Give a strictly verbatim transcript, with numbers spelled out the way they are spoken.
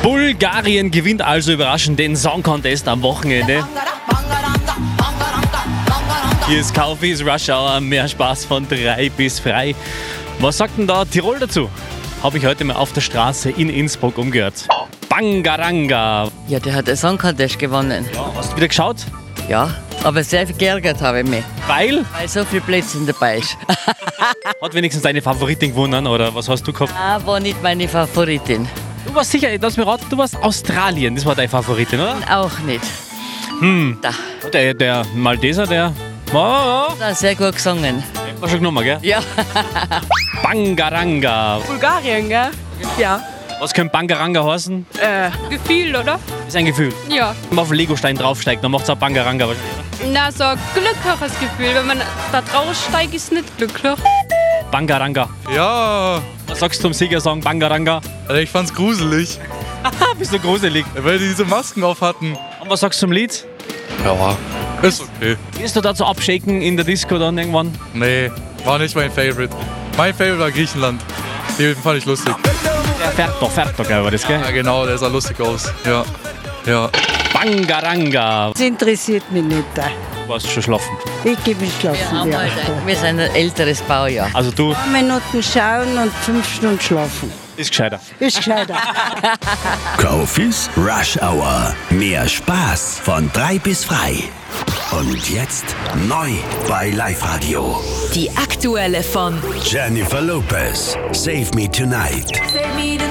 Bulgarien gewinnt also überraschend den Song Contest am Wochenende. Hier ist Kaufis Rush Hour, mehr Spaß von drei bis frei. Was sagt denn da Tirol dazu? Habe ich heute mal auf der Straße in Innsbruck umgehört. Bangaranga. Ja, der hat den Song Contest gewonnen. Ja, hast du wieder geschaut? Ja, aber sehr viel geärgert habe ich mich, Weil? weil so viel Blödsinn dabei ist. Hat wenigstens deine Favoritin gewonnen, oder was hast du gehabt? Ah, war nicht meine Favoritin. Du warst sicher, lass mich raten, du warst Australien, das war deine Favoritin, oder? Auch nicht. Hm. Da. Der, der Malteser, der war, Da sehr gut gesungen. war schon genommen, gell? Ja. Bangaranga. Bulgarien, gell? Ja. Was könnte Bangaranga heißen? Äh, Gefühl, oder? Ist ein Gefühl. Ja. Wenn man auf den Legostein draufsteigt, dann macht es auch Bangaranga wahrscheinlich. Na, so ein glückliches Gefühl. Wenn man da draufsteigt, ist nicht glücklich. Bangaranga. Ja, Was sagst du zum Siegersong Bangaranga? also ich fand's gruselig, Haha, bist du gruselig. weil die diese Masken auf hatten. Und was sagst du zum Lied? Ja, ist okay. Wirst du dazu abschaken in der Disco dann irgendwann? Nee, war nicht mein Favorite. Mein Favorite war Griechenland. Den fand ich lustig. Der fährt doch, fährt doch, gell, war das, gell? Ja, genau, der sah lustig aus. Ja, ja. Bangaranga. Das interessiert mich nicht. Du warst schon schlafen. Ich gebe mich Wir, schlafen. haben Ja. halt ein, wir sind ein älteres Baujahr. Also du, Ein paar Minuten schauen und fünf Stunden schlafen. ist gescheiter. Ist gescheiter. Kaufis Rush Hour. Mehr Spaß von drei bis frei. Und jetzt neu bei Live Radio. Die aktuelle von Jennifer Lopez. Save Me Tonight.